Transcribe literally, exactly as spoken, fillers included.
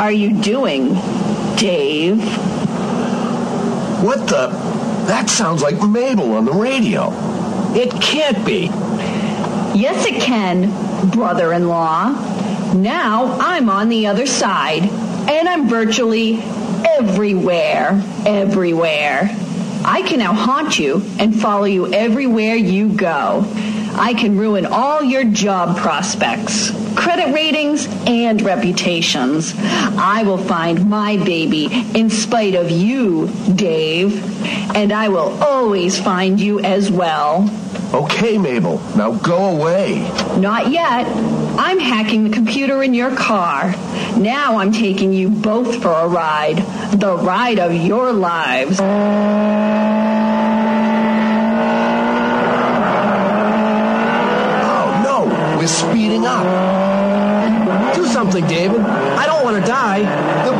are you doing, Dave? What the? That sounds like Mabel on the radio. It can't be. Yes, it can, brother-in-law. Now I'm on the other side, and I'm virtually everywhere, everywhere. I can now haunt you and follow you everywhere you go. I can ruin all your job prospects, credit ratings, and reputations. I will find my baby in spite of you, Dave. And I will always find you as well. Okay, Mabel. Now go away. Not yet. I'm hacking the computer in your car. Now I'm taking you both for a ride. The ride of your lives. We're speeding up. Do something, David. I don't want to die. Then